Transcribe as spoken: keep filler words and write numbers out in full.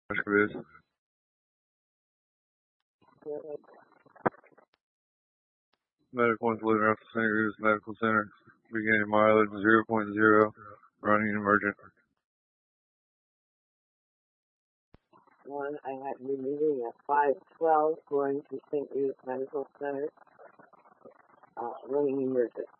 Quiz. Medical one's living off the Saint Rita's Medical Center. Beginning mileage zero point zero. Running emergent. One, I had you meeting at five twelve going to Saint Rita's Medical Center, uh, running emergent.